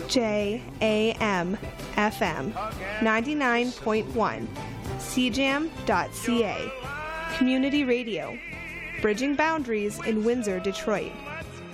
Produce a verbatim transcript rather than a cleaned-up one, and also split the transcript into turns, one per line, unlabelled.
J A M F M ninety-nine point one, C jam dot C A. Community Radio, bridging boundaries in Windsor, Detroit.